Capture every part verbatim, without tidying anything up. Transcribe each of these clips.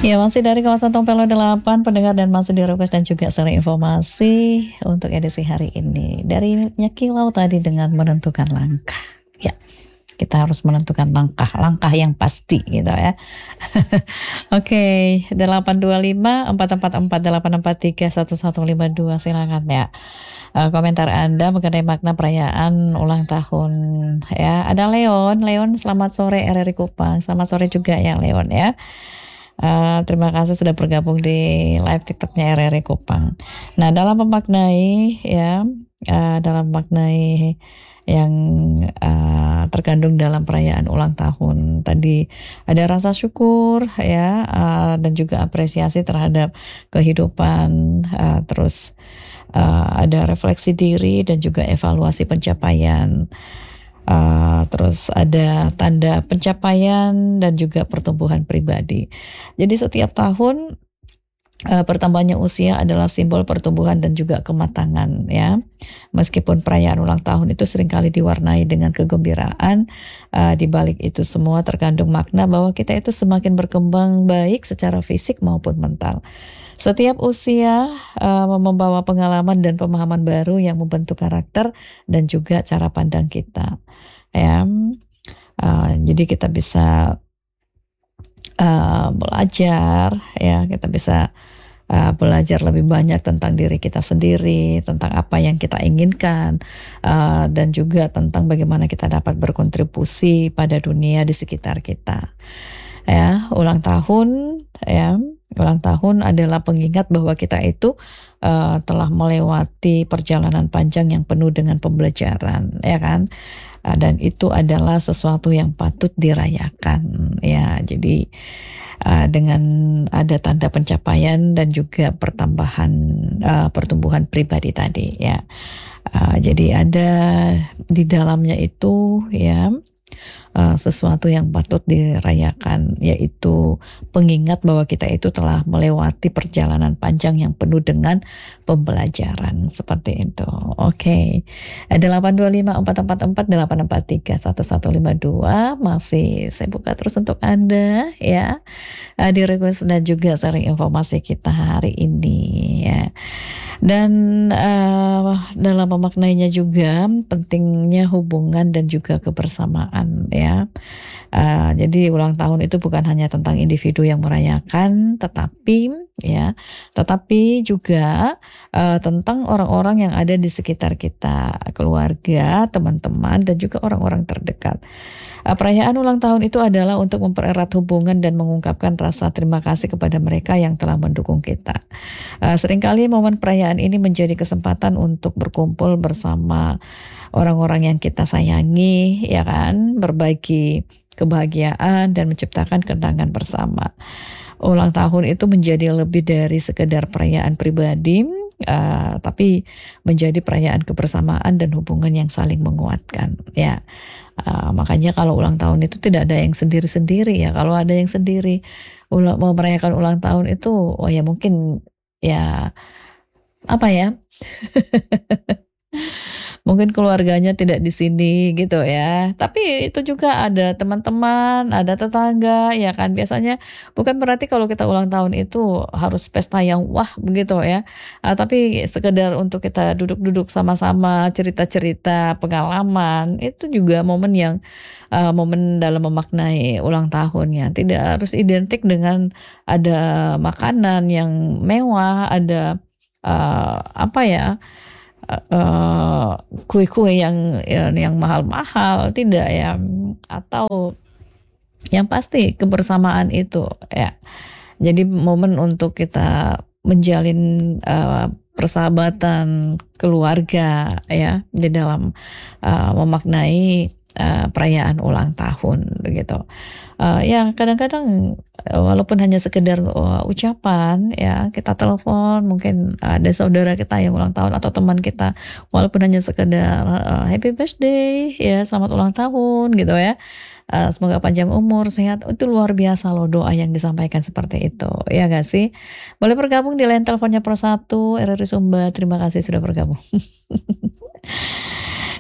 Ya, masih dari kawasan Tompelo delapan, pendengar dan masih di request dan juga share informasi untuk edisi hari ini. Dari Nyekilau tadi dengan menentukan langkah. Ya, kita harus menentukan langkah, langkah yang pasti gitu ya. Oke, delapan dua lima empat empat empat delapan empat tiga satu satu lima dua, silakan ya. Uh, komentar Anda mengenai makna perayaan ulang tahun ya. Ada Leon, Leon selamat sore R R I Kupang. Selamat sore juga ya Leon ya. Uh, terima kasih sudah bergabung di live TikToknya R R I Kupang. Nah, dalam memaknai ya, uh, dalam memaknai yang uh, terkandung dalam perayaan ulang tahun tadi ada rasa syukur ya, uh, dan juga apresiasi terhadap kehidupan, uh, terus uh, ada refleksi diri dan juga evaluasi pencapaian. Uh, terus ada tanda pencapaian dan juga pertumbuhan pribadi. Jadi setiap tahun uh, bertambahnya usia adalah simbol pertumbuhan dan juga kematangan ya. Meskipun perayaan ulang tahun itu seringkali diwarnai dengan kegembiraan, uh, di balik itu semua terkandung makna bahwa kita itu semakin berkembang baik secara fisik maupun mental. Setiap usia uh, membawa pengalaman dan pemahaman baru yang membentuk karakter dan juga cara pandang kita. Ya, uh, jadi kita bisa uh, belajar, ya kita bisa uh, belajar lebih banyak tentang diri kita sendiri, tentang apa yang kita inginkan, uh, dan juga tentang bagaimana kita dapat berkontribusi pada dunia di sekitar kita. Ya, ulang tahun, ya, ulang tahun adalah pengingat bahwa kita itu uh, telah melewati perjalanan panjang yang penuh dengan pembelajaran, ya kan? Uh, dan itu adalah sesuatu yang patut dirayakan, ya. Jadi uh, dengan ada tanda pencapaian dan juga pertambahan uh, pertumbuhan pribadi tadi, ya. Uh, jadi ada di dalamnya itu, ya. Uh, sesuatu yang patut dirayakan, yaitu pengingat bahwa kita itu telah melewati perjalanan panjang yang penuh dengan pembelajaran, seperti itu. Oke, okay. delapan dua lima empat empat empat delapan empat tiga satu satu lima dua masih saya buka terus untuk Anda ya, uh, di request dan juga sharing informasi kita hari ini ya. Dan uh, dalam memaknainya juga pentingnya hubungan dan juga kebersamaan ya. Uh, jadi ulang tahun itu bukan hanya tentang individu yang merayakan, tetapi ya, tetapi juga uh, tentang orang-orang yang ada di sekitar kita, keluarga, teman-teman, dan juga orang-orang terdekat. Uh, perayaan ulang tahun itu adalah untuk mempererat hubungan dan mengungkapkan rasa terima kasih kepada mereka yang telah mendukung kita. Uh, seringkali momen perayaan ini menjadi kesempatan untuk berkumpul bersama orang-orang yang kita sayangi, ya kan, berbagi kebahagiaan dan menciptakan kenangan bersama. Ulang tahun itu menjadi lebih dari sekedar perayaan pribadi, uh, tapi menjadi perayaan kebersamaan dan hubungan yang saling menguatkan. Ya, uh, makanya kalau ulang tahun itu tidak ada yang sendiri-sendiri ya. Kalau ada yang sendiri ulang, mau merayakan ulang tahun itu, oh ya mungkin ya apa ya? Mungkin keluarganya tidak di sini gitu ya. Tapi itu juga ada teman-teman, ada tetangga ya kan. Biasanya bukan berarti kalau kita ulang tahun itu harus pesta yang wah begitu ya. Uh, tapi sekedar untuk kita duduk-duduk sama-sama, cerita-cerita pengalaman, itu juga momen yang uh, momen dalam memaknai ulang tahunnya. Tidak harus identik dengan ada makanan yang mewah, ada uh, apa ya? Uh, kue-kue yang yang mahal-mahal, tidak ya, atau yang pasti kebersamaan itu ya. Jadi momen untuk kita menjalin uh, persahabatan keluarga ya di dalam uh, memaknai uh, perayaan ulang tahun begitu. Uh, ya kadang-kadang walaupun hanya sekedar uh, ucapan ya, kita telepon, mungkin ada saudara kita yang ulang tahun atau teman kita, walaupun hanya sekedar uh, happy birthday ya, selamat ulang tahun gitu ya, uh, semoga panjang umur sehat, itu luar biasa loh doa yang disampaikan seperti itu ya gak sih. Boleh bergabung di line teleponnya Pro satu R R I Sumba. Terima kasih sudah bergabung.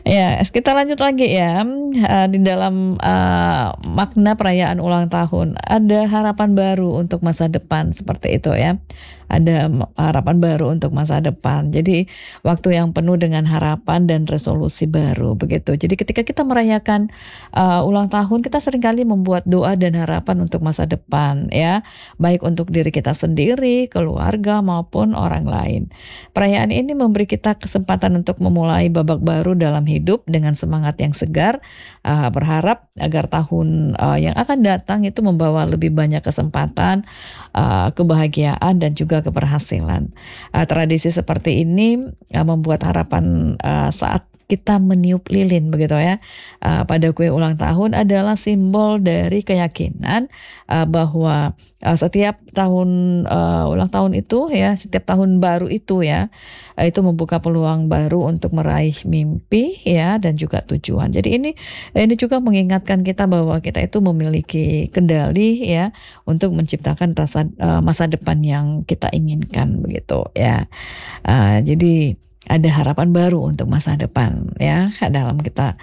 Ya, kita lanjut lagi ya, eee, di dalam, eee, makna perayaan ulang tahun, ada harapan baru untuk masa depan, seperti itu ya. Ada me harapan baru untuk masa depan. Jadi, waktu yang penuh dengan harapan dan resolusi baru, begitu. Jadi ketika kita merayakan, eee, ulang tahun, kita seringkali membuat doa dan harapan untuk masa depan ya, baik untuk diri kita sendiri, keluarga, maupun orang lain. Perayaan ini memberi kita kesempatan untuk memulai babak baru dalam hidup dengan semangat yang segar, eee, berharap agar tahun, eee, yang akan datang itu membawa lebih banyak kesempatan, eee, kebahagiaan dan juga keberhasilan. Eee, tradisi seperti ini, eee, membuat harapan, eee, saat kita meniup lilin begitu ya, eee, pada kue ulang tahun adalah simbol dari keyakinan, eee, bahwa, eee, setiap tahun, eee, ulang tahun itu ya, setiap tahun baru itu ya, eee, itu membuka peluang baru untuk meraih mimpi ya, dan juga tujuan. Jadi ini ini juga mengingatkan kita bahwa kita itu memiliki kendali ya, untuk menciptakan rasa eee, masa depan yang kita inginkan begitu ya. Eee, jadi ada harapan baru untuk masa depan ya, dalam kita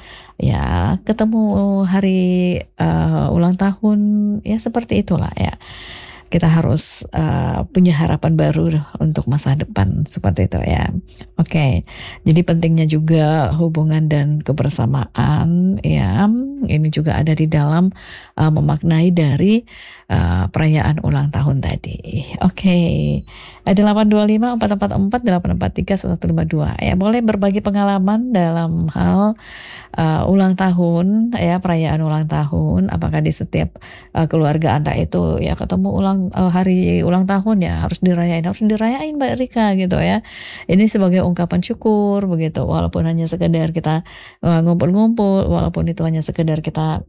ya ketemu hari, eee, ulang tahun, ya seperti itulah ya. Kita harus, eee, punya harapan baru untuk masa depan, seperti itu ya. Oke, jadi pentingnya juga hubungan dan kebersamaan ya, ini juga ada di dalam, eee, memaknai dari, eee, perayaan ulang tahun tadi. Oke, eee, delapan dua lima empat empat empat delapan empat tiga satu lima dua ya, boleh berbagi pengalaman dalam hal, eee, ulang tahun ya, perayaan ulang tahun. Apakah di setiap, eee, keluarga Anda itu ya ketemu ulang eee, hari ulang tahun ya harus dirayain harus dirayain Mbak Rika gitu ya. Ini sebagai ungkapan syukur begitu, walaupun hanya sekedar kita, eee, ngumpul-ngumpul, walaupun itu hanya sekedar kita,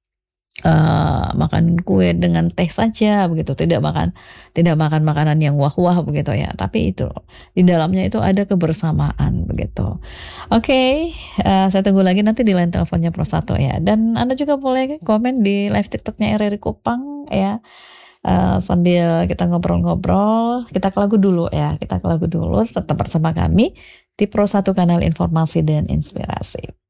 eee, makan kue dengan teh saja begitu, tidak makan tidak makan makanan yang wah-wah begitu ya, tapi itu, di dalamnya itu ada kebersamaan begitu. Oke, eee, saya tunggu lagi nanti di line teleponnya plus satu ya, dan Anda juga boleh komen di live TikTok-nya R R I Kupang ya, eee, sambil kita ngobrol-ngobrol. Kita ke lagu dulu ya, kita ke lagu dulu, tetap bersama kami di Pro satu Kanal Informasi dan Inspirasi.